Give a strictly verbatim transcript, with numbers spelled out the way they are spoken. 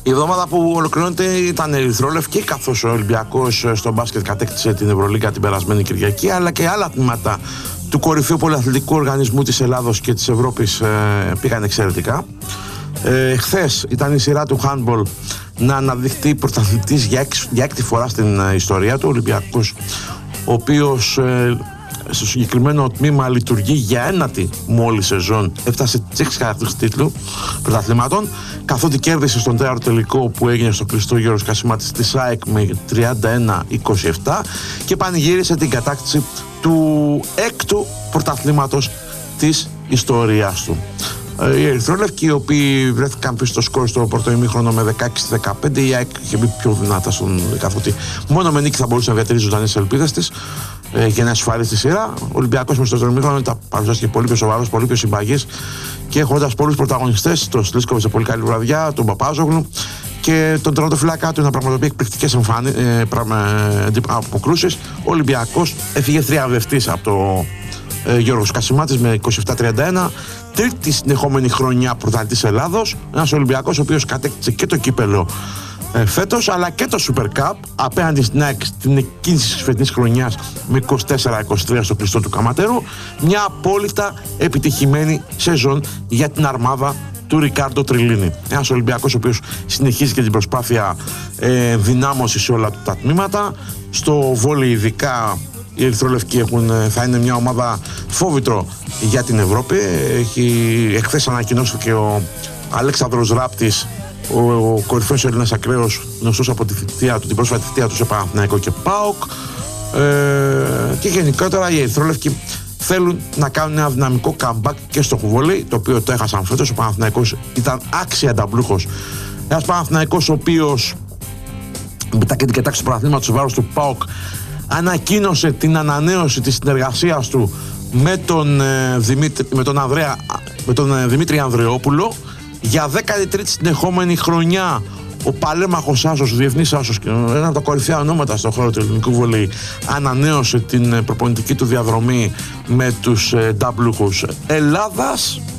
Η εβδομάδα που ολοκληρώνεται ήταν ερυθρόλευκη, καθώς ο Ολυμπιακός στο μπάσκετ κατέκτησε την Ευρωλίγκα την περασμένη Κυριακή, αλλά και άλλα τμήματα του κορυφαίου πολυαθλητικού οργανισμού της Ελλάδος και της Ευρώπης ε, πήγαν εξαιρετικά. Ε, χθες ήταν η σειρά του handball να αναδειχθεί πρωταθλητής για, έξ, για έκτη φορά στην ε, ιστορία του. Ο Ολυμπιακός, ο οποίος ε, στο συγκεκριμένο τμήμα λειτουργεί για ένατη μόλις σεζόν, έφτασε τις έξι κατακτήσεις τίτλου πρωταθλημάτων, καθότι κέρδισε στον τέταρτο τελικό που έγινε στο κλειστό Γιώργος Κασιμάτης της ΑΕΚ με τριάντα ένα είκοσι επτά και πανηγύρισε την κατάκτηση του έκτου πρωταθλήματος της ιστορίας του. Οι ερυθρόλευκοι, οι οποίοι βρέθηκαν πίσω στο σκορ στο πρώτο ημίχρονο με δεκαέξι δεκαπέντε, η ΑΕΚ είχε μπει πιο δυνατά στον καθότι μόνο με νίκη θα μπορούσε να διατηρήσει ζωντανές ελπίδες της ε, για να ασφαλίσει τη σειρά. Ο Ολυμπιακός με στο δεύτερο ημίχρονο τα παρουσιάστηκε πολύ πιο σοβαρός, πολύ πιο συμπαγής και έχοντας πολλούς πρωταγωνιστές, τον Σλίσκοβιτ σε πολύ καλή βραδιά, τον Παπάζογλου και τον τερματοφύλακα του να πραγματοποιεί εκπληκτικές εμφάνι, ε, ε, αποκρούσεις. Ο Ολυμπιακός έφυγε θριαμβευτής από το ε, Γιώργος Κασιμάτης με είκοσι επτά τριάντα ένα. Τρίτη συνεχόμενη χρονιά πρωταθλητής Ελλάδος. Ένας Ολυμπιακός ο οποίος κατέκτησε και το κύπελο ε, φέτος, αλλά και το Super Cup απέναντι στην ΑΕΚ στην εκκίνηση της φετινής χρονιάς με είκοσι τέσσερα είκοσι τρία στο κλειστό του Καματέρου. Μια απόλυτα επιτυχημένη σεζόν για την αρμάδα του Ρικάρντο Τριλίνη. Ένας Ολυμπιακός ο οποίος συνεχίζει και την προσπάθεια ε, δυνάμωσης σε όλα τα τμήματα. Στο βόλεϊ ειδικά οι ερυθρόλευκοι έχουν, θα είναι μια ομάδα φόβητρο για την Ευρώπη. Έχει εχθές ανακοινώθηκε ο Αλέξανδρος Ράπτης, ο, ο κορυφαίος Έλληνας ακραίος, γνωστός από τη θητεία του, την πρόσφατη θητεία του σε Παναθηναϊκό και ΠΑΟΚ. Ε, και γενικότερα οι ερυθρόλευκοι θέλουν να κάνουν ένα δυναμικό comeback και στο βόλεϊ, το οποίο το έχασαν φέτος. Ο Παναθηναϊκός ήταν άξια ανταμπλούχος. Ένας Παναθηναϊκός ο οποίος μετά και την κατάκτηση του πρωταθλήματος σε βάρος του ΠΑΟΚ ανακοίνωσε την ανανέωση της συνεργασίας του με τον, ε, Δημήτρη, με τον, Ανδρέα, με τον ε, Δημήτρη Ανδρεόπουλο για δέκατη τρίτη συνεχόμενη χρονιά. Ο παλέμαχος άσος, ο διεθνής άσος, ένα από τα κορυφαία ονόματα στον χώρο του ελληνικού βολεϊ, ανανέωσε την προπονητική του διαδρομή με τους ε, νταμπλούχους Ελλάδας.